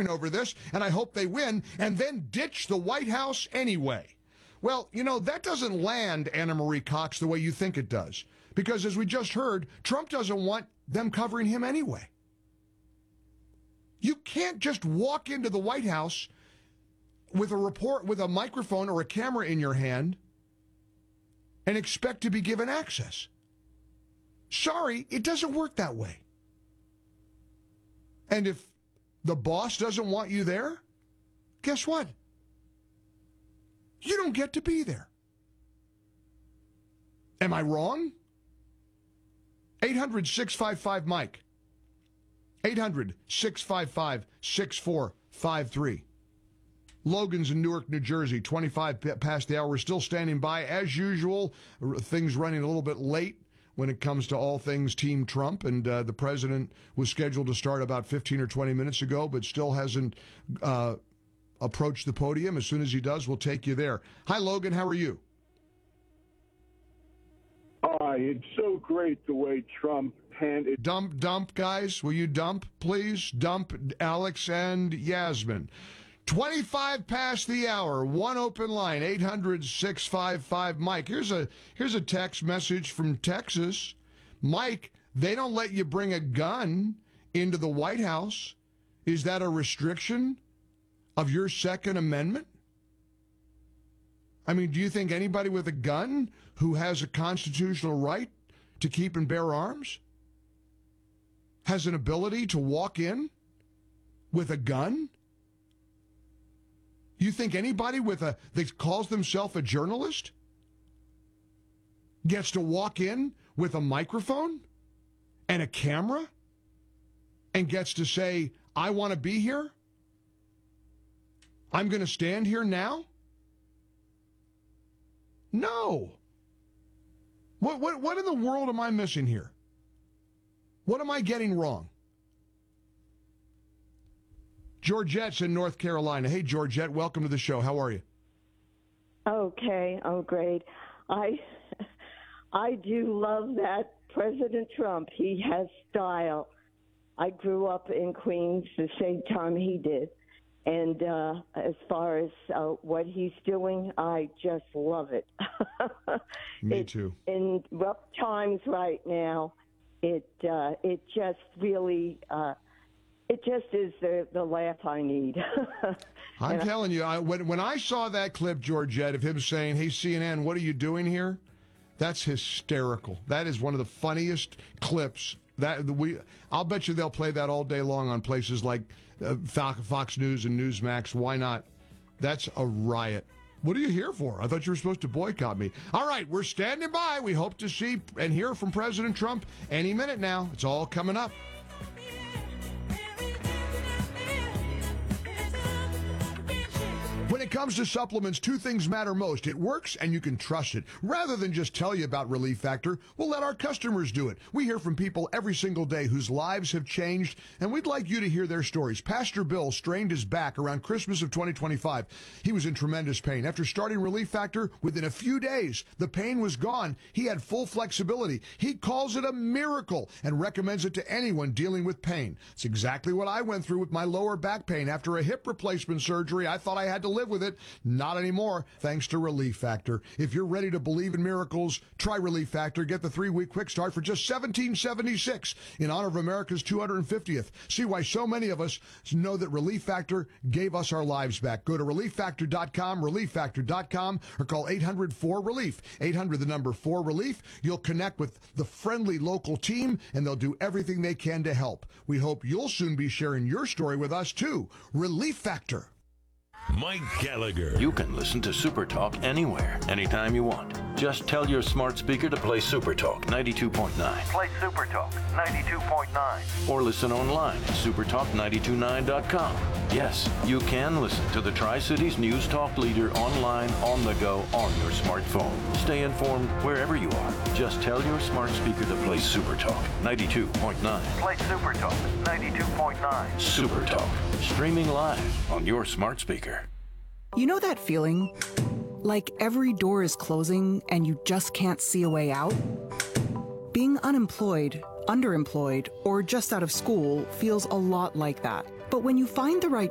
arguing over this, and I hope they win, and then ditch the White House anyway. Well, that doesn't land Anna Marie Cox the way you think it does. Because as we just heard, Trump doesn't want them covering him anyway. You can't just walk into the White House with a microphone or a camera in your hand and expect to be given access. Sorry, it doesn't work that way. And if the boss doesn't want you there, guess what? You don't get to be there. Am I wrong? 800-655-MIKE. 800-655-6453. Logan's in Newark, New Jersey, 25 past the hour. We're still standing by. As usual, things running a little bit late when it comes to all things Team Trump. And the president was scheduled to start about 15 or 20 minutes ago, but still hasn't approached the podium. As soon as he does, we'll take you there. Hi, Logan. How are you? Hi. It's so great the way Trump handed... Dump, guys. Will you dump, please? Dump Alex and Yasmin. 25 past the hour, one open line, 800-655-MIKE. Here's a text message from Texas. Mike, they don't let you bring a gun into the White House. Is that a restriction of your Second Amendment? I mean, do you think anybody with a gun who has a constitutional right to keep and bear arms has an ability to walk in with a gun? You think anybody that calls themselves a journalist gets to walk in with a microphone and a camera and gets to say, I want to be here? I'm going to stand here now? No. What in the world am I missing here? What am I getting wrong? Georgette's in North Carolina. Hey, Georgette, welcome to the show. How are you? Okay, I'm great. I do love that President Trump. He has style. I grew up in Queens the same time he did. And as far as what he's doing, I just love it. Me too. In rough times right now, it just really... it just is the laugh I need. I'm telling you, when I saw that clip, Georgette, of him saying, hey, CNN, what are you doing here? That's hysterical. That is one of the funniest clips. I'll bet you they'll play that all day long on places like Fox News and Newsmax. Why not? That's a riot. What are you here for? I thought you were supposed to boycott me. All right, we're standing by. We hope to see and hear from President Trump any minute now. It's all coming up. When it comes to supplements, two things matter most. It works and you can trust it. Rather than just tell you about Relief Factor, we'll let our customers do it. We hear from people every single day whose lives have changed, and we'd like you to hear their stories. Pastor Bill strained his back around Christmas of 2025. He was in tremendous pain. After starting Relief Factor, within a few days, the pain was gone. He had full flexibility. He calls it a miracle and recommends it to anyone dealing with pain. It's exactly what I went through with my lower back pain. After a hip replacement surgery, I thought I had to live with it. Not anymore, thanks to Relief Factor. If you're ready to believe in miracles, try Relief Factor. Get the 3-week quick start for just $17.76 in honor of America's 250th. See why so many of us know that Relief Factor gave us our lives back. Go to ReliefFactor.com, ReliefFactor.com, or call 800-4RELIEF. 800, the number 4RELIEF. You'll connect with the friendly local team, and they'll do everything they can to help. We hope you'll soon be sharing your story with us, too. Relief Factor. Mike Gallagher. You can listen to Super Talk anywhere, anytime you want. Just tell your smart speaker to play Super Talk 92.9. Play Super Talk 92.9. Or listen online at supertalk929.com. Yes, you can listen to the Tri-Cities News Talk leader online, on the go, on your smartphone. Stay informed wherever you are. Just tell your smart speaker to play Super Talk 92.9. Play Super Talk 92.9. Super Talk, streaming live on your smart speaker. You know that feeling? Like every door is closing and you just can't see a way out? Being unemployed, underemployed, or just out of school feels a lot like that. But when you find the right